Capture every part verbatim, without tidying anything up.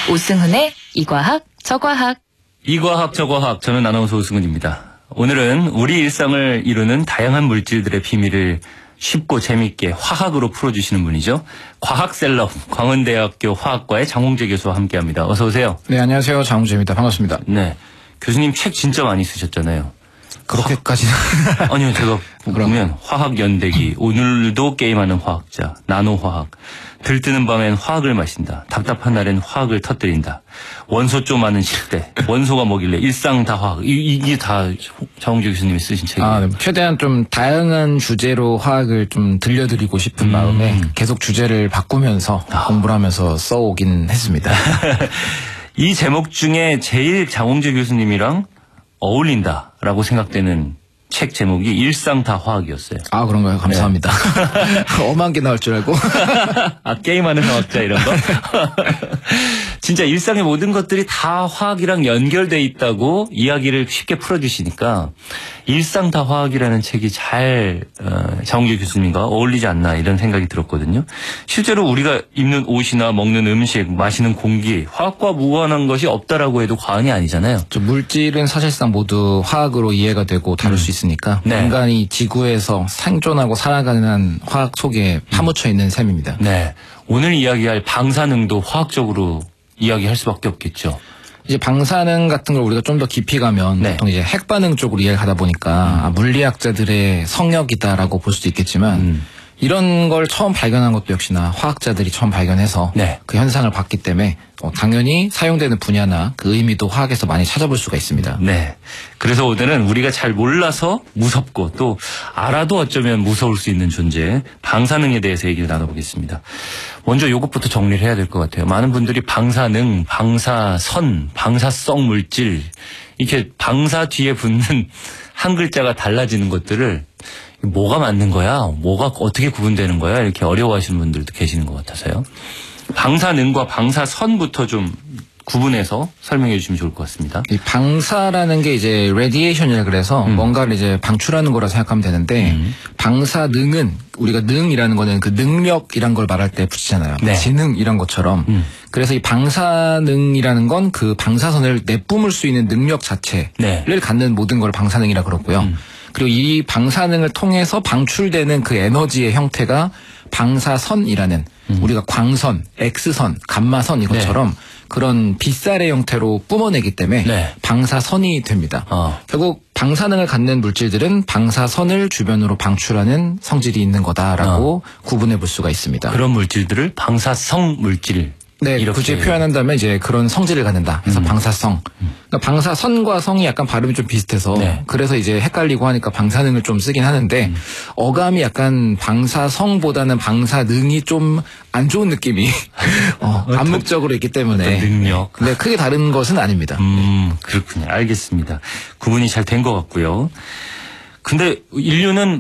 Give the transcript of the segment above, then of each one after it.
오승훈의 이과학 저과학. 이과학 저과학, 저는 아나운서 오승훈입니다. 오늘은 우리 일상을 이루는 다양한 물질들의 비밀을 쉽고 재미있게 화학으로 풀어주시는 분이죠. 과학셀럽 광운대학교 화학과의 장홍재 교수와 함께합니다. 어서 오세요. 네, 안녕하세요. 장홍재입니다. 반갑습니다. 네, 교수님 책 진짜 많이 쓰셨잖아요. 그렇게까지는 아니요, 제가 보면 화학 연대기, 오늘도 게임하는 화학자, 나노화학, 들뜨는 밤엔 화학을 마신다, 답답한 날엔 화학을 터뜨린다, 원소 좀 아는 시대, 원소가 뭐길래 일상 다 화학, 이, 이게 다 장홍재 교수님이 쓰신 책이에요. 아, 네. 최대한 좀 다양한 주제로 화학을 좀 들려드리고 싶은 음. 마음에 계속 주제를 바꾸면서 아. 공부를 하면서 써오긴 했습니다. 이 제목 중에 제일 장홍재 교수님이랑 어울린다라고 생각되는 책 제목이 일상 다 화학이었어요. 아, 그런가요? 감사합니다. 네. 엄한 게 나올 줄 알고. 아, 게임하는 화학자 이런 거? 진짜 일상의 모든 것들이 다 화학이랑 연결돼 있다고 이야기를 쉽게 풀어주시니까 일상 다 화학이라는 책이 잘 어, 장홍재 교수님과 어울리지 않나 이런 생각이 들었거든요. 실제로 우리가 입는 옷이나 먹는 음식, 마시는 공기, 화학과 무관한 것이 없다라고 해도 과언이 아니잖아요. 저 물질은 사실상 모두 화학으로 이해가 되고 다룰 음. 수 있으니까 네. 인간이 지구에서 생존하고 살아가는 화학 속에 파묻혀 있는 셈입니다. 네, 오늘 이야기할 방사능도 화학적으로 이야기할 수밖에 없겠죠. 이제 방사능 같은 걸 우리가 좀 더 깊이 가면 네. 보통 이제 핵반응 쪽으로 이해를 하다 보니까 음. 아, 물리학자들의 성역이다라고 볼 수도 있겠지만 음. 이런 걸 처음 발견한 것도 역시나 화학자들이 처음 발견해서 네. 그 현상을 봤기 때문에 어, 당연히 사용되는 분야나 그 의미도 화학에서 많이 찾아볼 수가 있습니다. 네. 그래서 오늘은 우리가 잘 몰라서 무섭고 또 알아도 어쩌면 무서울 수 있는 존재 방사능에 대해서 얘기를 나눠보겠습니다. 먼저 이것부터 정리를 해야 될 것 같아요. 많은 분들이 방사능, 방사선, 방사성 물질 이렇게 방사 뒤에 붙는 한 글자가 달라지는 것들을 뭐가 맞는 거야? 뭐가 어떻게 구분되는 거야? 이렇게 어려워하시는 분들도 계시는 것 같아서요. 방사능과 방사선부터 좀 구분해서 설명해 주시면 좋을 것 같습니다. 이 방사라는 게 이제 레디에이션이라 그래서 음. 뭔가를 이제 방출하는 거라 생각하면 되는데 음. 방사능은 우리가 능이라는 거는 그 능력이란 걸 말할 때 붙이잖아요. 네. 지능 이런 것처럼. 음. 그래서 이 방사능이라는 건 그 방사선을 내뿜을 수 있는 능력 자체를 네. 갖는 모든 걸 방사능이라 그러고요. 음. 그리고 이 방사능을 통해서 방출되는 그 에너지의 형태가 방사선이라는 음. 우리가 광선, X선, 감마선 이것처럼 네. 그런 빗살의 형태로 뿜어내기 때문에 네. 방사선이 됩니다. 어. 결국 방사능을 갖는 물질들은 방사선을 주변으로 방출하는 성질이 있는 거다라고 어. 구분해 볼 수가 있습니다. 그런 물질들을 방사성 물질. 네, 이렇게. 굳이 표현한다면 이제 그런 성질을 갖는다. 그래서 음. 방사성. 그러니까 방사선과 성이 약간 발음이 좀 비슷해서 네. 그래서 이제 헷갈리고 하니까 방사능을 좀 쓰긴 하는데 음. 어감이 약간 방사성보다는 방사능이 좀 안 좋은 느낌이 어, 암묵적으로 있기 때문에 능력. 근데 크게 다른 것은 아닙니다. 음, 그렇군요. 알겠습니다. 구분이 잘 된 것 같고요. 근데 인류는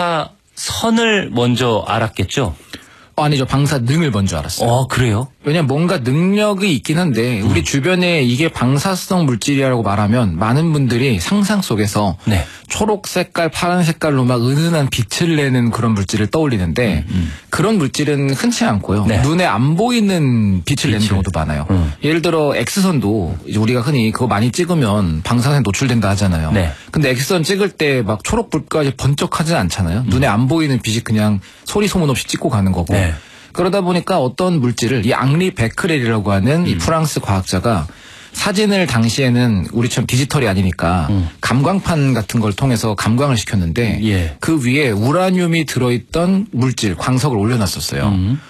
방사선을 먼저 알았겠죠? 어, 아니죠. 방사능을 먼저 알았어요. 어, 그래요? 왜냐면 뭔가 능력이 있긴 한데 우리 음. 주변에 이게 방사성 물질이라고 말하면 많은 분들이 상상 속에서 네. 초록 색깔, 파란 색깔로 막 은은한 빛을 내는 그런 물질을 떠올리는데 음, 음. 그런 물질은 흔치 않고요. 네. 눈에 안 보이는 빛을, 빛을 내는 경우도 많아요. 음. 예를 들어 X선도 이제 우리가 흔히 그거 많이 찍으면 방사선에 노출된다 하잖아요. 네. 근데 X선 찍을 때 막 초록불까지 번쩍하진 않잖아요. 음. 눈에 안 보이는 빛이 그냥 소리 소문 없이 찍고 가는 거고. 네. 그러다 보니까 어떤 물질을 이 앙리 베크렐이라고 하는 음. 이 프랑스 과학자가 사진을 당시에는 우리처럼 디지털이 아니니까 음. 감광판 같은 걸 통해서 감광을 시켰는데 예. 그 위에 우라늄이 들어있던 물질, 광석을 올려놨었어요. 음.